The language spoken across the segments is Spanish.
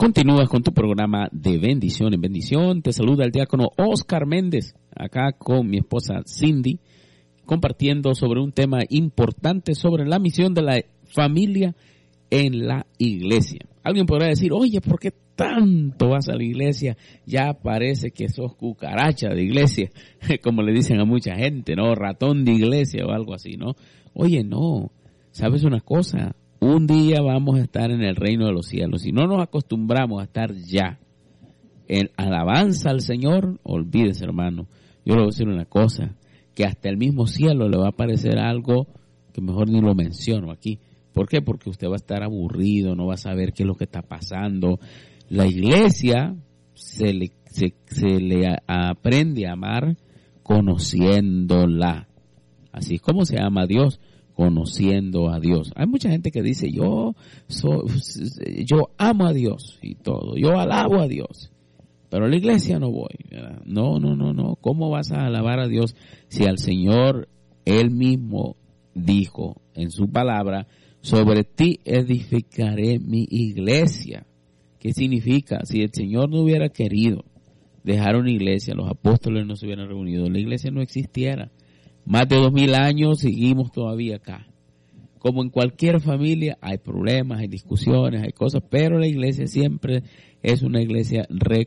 Continúas con tu programa de bendición en bendición. Te saluda el diácono Oscar Méndez, acá con mi esposa Cindy, compartiendo sobre un tema importante sobre la misión de la familia en la iglesia. Alguien podrá decir, oye, ¿por qué tanto vas a la iglesia? Ya parece que sos cucaracha de iglesia, como le dicen a mucha gente, ¿no? Ratón de iglesia o algo así, ¿no? Oye, no, ¿sabes una cosa? Un día vamos a estar en el reino de los cielos. Si no nos acostumbramos a estar ya en alabanza al Señor, olvídese, hermano. Yo le voy a decir una cosa, que hasta el mismo cielo le va a parecer algo que mejor ni lo menciono aquí. ¿Por qué? Porque usted va a estar aburrido, no va a saber qué es lo que está pasando. La iglesia se le aprende a amar conociéndola. Así es como se ama a Dios, conociendo a Dios. Hay mucha gente que dice, yo amo a Dios y todo, yo alabo a Dios, pero a la iglesia no voy, ¿verdad? No. ¿Cómo vas a alabar a Dios si al Señor Él mismo dijo en su palabra, sobre ti edificaré mi iglesia? ¿Qué significa? Si el Señor no hubiera querido dejar una iglesia, los apóstoles no se hubieran reunido, la iglesia no existiera. Más de 2000 años seguimos todavía acá. Como en cualquier familia hay problemas, hay discusiones, hay cosas, pero la iglesia siempre es una iglesia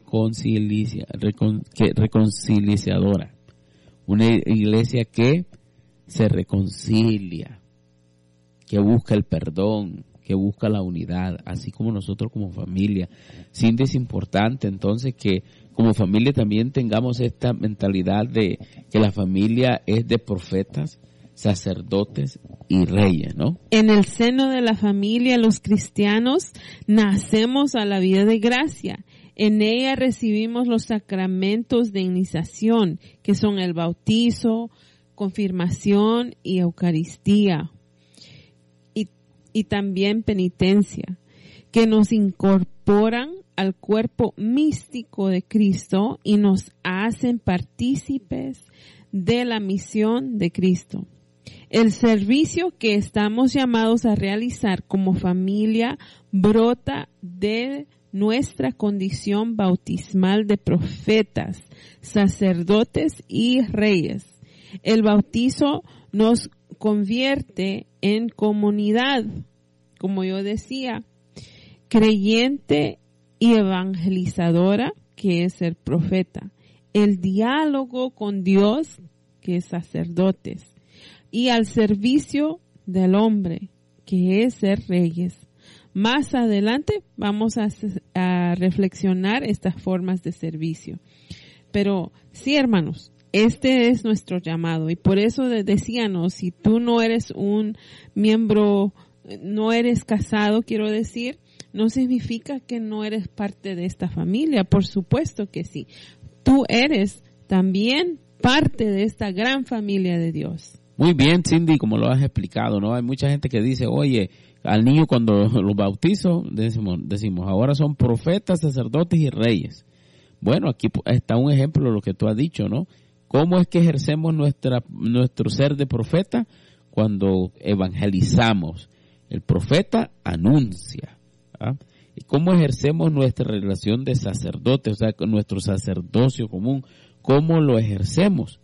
reconciliadora. Una iglesia que se reconcilia, que busca el perdón, que busca la unidad, así como nosotros como familia. Sí, es importante entonces que como familia también tengamos esta mentalidad de que la familia es de profetas, sacerdotes y reyes, ¿no? En el seno de la familia, los cristianos nacemos a la vida de gracia. En ella recibimos los sacramentos de iniciación, que son el bautizo, confirmación y Eucaristía. Y también penitencia, que nos incorporan al cuerpo místico de Cristo y nos hacen partícipes de la misión de Cristo. El servicio que estamos llamados a realizar como familia brota de nuestra condición bautismal de profetas, sacerdotes y reyes. El bautizo nos convierte en comunidad, como yo decía, creyente y evangelizadora, que es ser profeta, el diálogo con Dios, que es sacerdotes, y al servicio del hombre, que es ser reyes. Más adelante vamos a reflexionar estas formas de servicio. Pero sí, hermanos, este es nuestro llamado y por eso decíamos, si tú no eres un miembro, no eres casado, quiero decir, no significa que no eres parte de esta familia. Por supuesto que sí. Tú eres también parte de esta gran familia de Dios. Muy bien, Cindy, como lo has explicado, ¿no? Hay mucha gente que dice, oye, al niño cuando lo bautizo, decimos, ahora son profetas, sacerdotes y reyes. Bueno, aquí está un ejemplo de lo que tú has dicho, ¿no? ¿Cómo es que ejercemos nuestro ser de profeta? Cuando evangelizamos. El profeta anuncia. ¿Ah? ¿Y cómo ejercemos nuestra relación de sacerdote, o sea, con nuestro sacerdocio común? ¿Cómo lo ejercemos?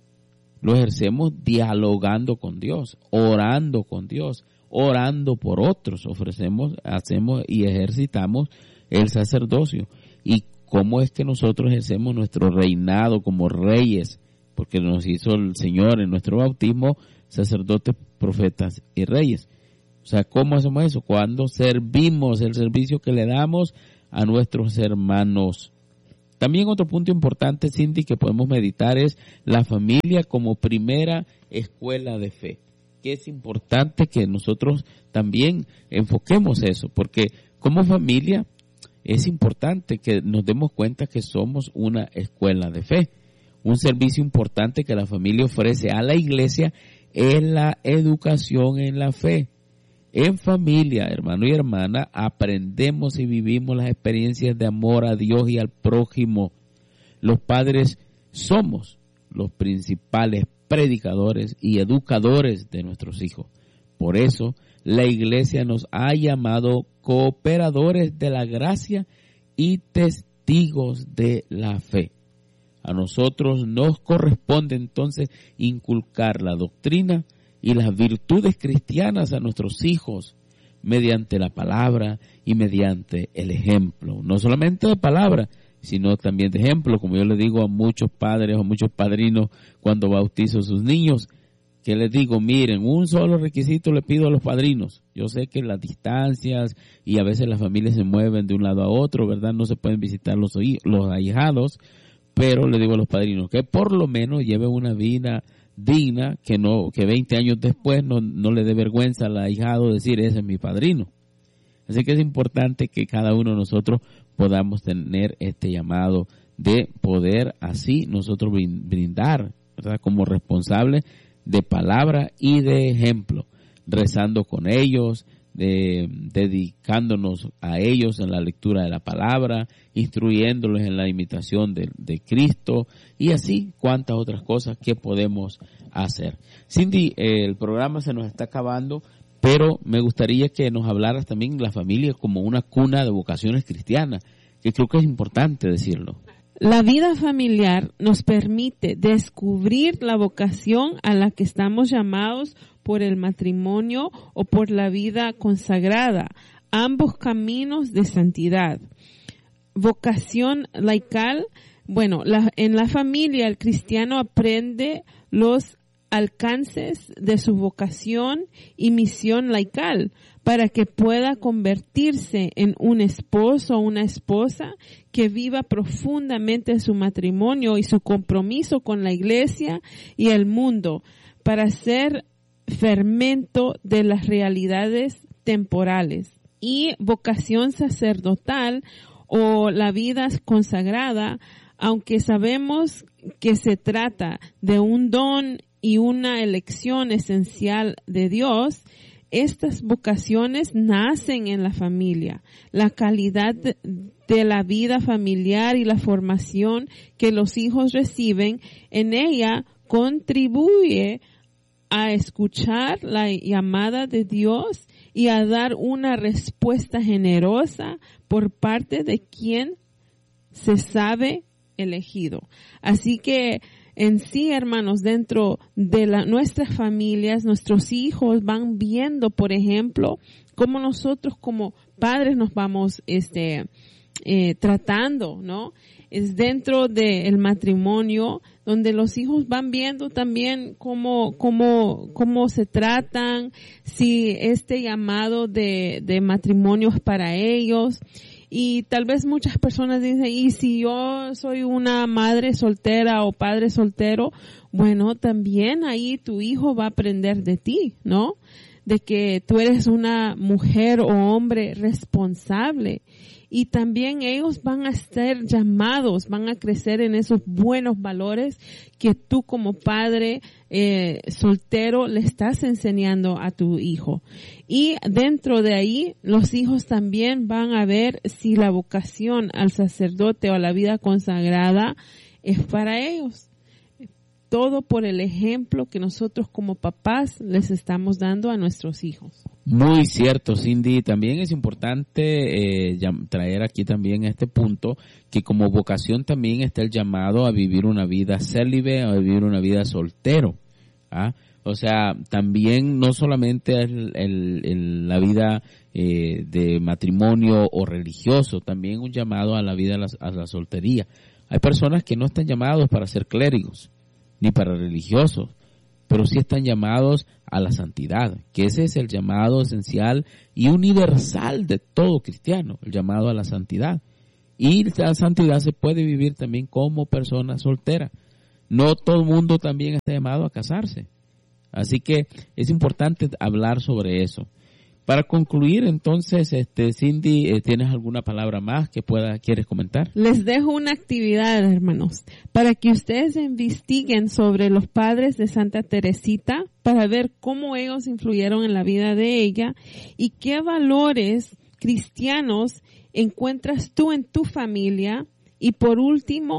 Lo ejercemos dialogando con Dios, orando con Dios, orando por otros, hacemos y ejercitamos el sacerdocio. ¿Y cómo es que nosotros ejercemos nuestro reinado como reyes? Porque nos hizo el Señor en nuestro bautismo sacerdotes, profetas y reyes. O sea, ¿cómo hacemos eso? Cuando servimos, el servicio que le damos a nuestros hermanos. También otro punto importante, Cindy, que podemos meditar es la familia como primera escuela de fe. Que es importante que nosotros también enfoquemos eso, porque como familia es importante que nos demos cuenta que somos una escuela de fe. Un servicio importante que la familia ofrece a la iglesia es la educación en la fe. En familia, hermano y hermana, aprendemos y vivimos las experiencias de amor a Dios y al prójimo. Los padres somos los principales predicadores y educadores de nuestros hijos. Por eso, la Iglesia nos ha llamado cooperadores de la gracia y testigos de la fe. A nosotros nos corresponde entonces inculcar la doctrina y las virtudes cristianas a nuestros hijos mediante la palabra y mediante el ejemplo. No solamente de palabra, sino también de ejemplo. Como yo le digo a muchos padres o muchos padrinos cuando bautizo a sus niños, que les digo, miren, un solo requisito le pido a los padrinos. Yo sé que las distancias y a veces las familias se mueven de un lado a otro, ¿verdad? No se pueden visitar los ahijados, pero le digo a los padrinos que por lo menos lleven una vida digna, que 20 años después no le dé vergüenza al ahijado decir, ese es mi padrino. Así que es importante que cada uno de nosotros podamos tener este llamado de poder así nosotros brindar, ¿verdad? Como responsables de palabra y de ejemplo, rezando con ellos, dedicándonos a ellos en la lectura de la palabra, instruyéndoles en la imitación de Cristo y así cuantas otras cosas que podemos hacer. Cindy, el programa se nos está acabando, pero me gustaría que nos hablaras también de la familia como una cuna de vocaciones cristianas, que creo que es importante decirlo. La vida familiar nos permite descubrir la vocación a la que estamos llamados por el matrimonio o por la vida consagrada, ambos caminos de santidad. Vocación laical, en la familia el cristiano aprende los alcances de su vocación y misión laical para que pueda convertirse en un esposo o una esposa que viva profundamente su matrimonio y su compromiso con la iglesia y el mundo para ser fermento de las realidades temporales. Y vocación sacerdotal o la vida consagrada, aunque sabemos que se trata de un don y una elección esencial de Dios, estas vocaciones nacen en la familia. La calidad de la vida familiar y la formación que los hijos reciben en ella contribuye a escuchar la llamada de Dios y a dar una respuesta generosa por parte de quien se sabe elegido. Así que en sí, hermanos, dentro de nuestras familias, nuestros hijos van viendo, por ejemplo, cómo nosotros como padres nos vamos tratando, ¿no? Es dentro del matrimonio donde los hijos van viendo también cómo se tratan, si este llamado de matrimonio es para ellos. Y tal vez muchas personas dicen, y si yo soy una madre soltera o padre soltero, bueno, también ahí tu hijo va a aprender de ti, ¿no? De que tú eres una mujer o hombre responsable. Y también ellos van a ser llamados, van a crecer en esos buenos valores que tú como padre soltero le estás enseñando a tu hijo. Y dentro de ahí, los hijos también van a ver si la vocación al sacerdote o a la vida consagrada es para ellos. Todo por el ejemplo que nosotros como papás les estamos dando a nuestros hijos. Muy cierto, Cindy. También es importante traer aquí también este punto que como vocación también está el llamado a vivir una vida célibe, a vivir una vida soltero. ¿Ah? O sea, también no solamente la vida de matrimonio o religioso, también un llamado a la vida a la soltería. Hay personas que no están llamados para ser clérigos ni para religiosos, pero sí están llamados a la santidad, que ese es el llamado esencial y universal de todo cristiano, el llamado a la santidad. Y la santidad se puede vivir también como persona soltera. No todo el mundo también está llamado a casarse. Así que es importante hablar sobre eso. Para concluir, entonces, Cindy, ¿tienes alguna palabra más que quieres comentar? Les dejo una actividad, hermanos, para que ustedes investiguen sobre los padres de Santa Teresita para ver cómo ellos influyeron en la vida de ella y qué valores cristianos encuentras tú en tu familia y por último,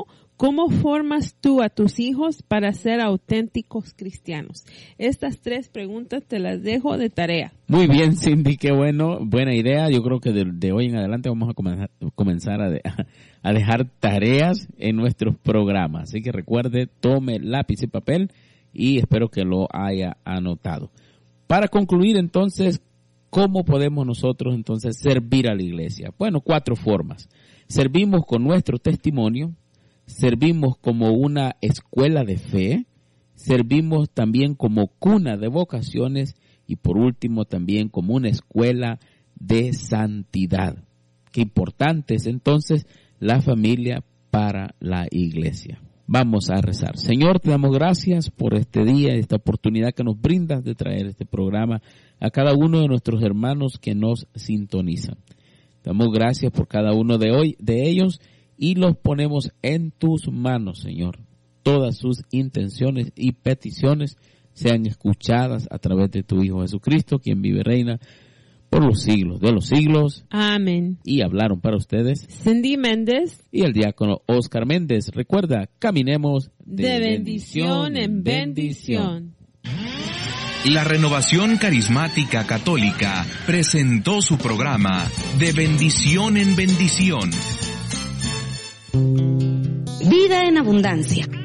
¿Cómo formas tú a tus hijos para ser auténticos cristianos? Estas 3 preguntas te las dejo de tarea. Muy bien, Cindy, qué buena idea. Yo creo que de hoy en adelante vamos a comenzar a dejar tareas en nuestros programas. Así que recuerde, tome lápiz y papel y espero que lo haya anotado. Para concluir entonces, ¿cómo podemos nosotros entonces servir a la iglesia? Bueno, 4 formas. Servimos con nuestro testimonio, servimos como una escuela de fe, servimos también como cuna de vocaciones y por último también como una escuela de santidad. Qué importante es entonces la familia para la iglesia. Vamos a rezar. Señor, te damos gracias por este día, esta oportunidad que nos brindas de traer este programa a cada uno de nuestros hermanos que nos sintonizan. Te damos gracias por cada uno de ellos y los ponemos en tus manos, Señor. Todas sus intenciones y peticiones sean escuchadas a través de tu Hijo Jesucristo, quien vive y reina por los siglos de los siglos. Amén. Y hablaron para ustedes Cindy Méndez y el diácono Oscar Méndez. Recuerda, caminemos de bendición en bendición. La Renovación Carismática Católica presentó su programa De Bendición en Bendición. Vida en abundancia.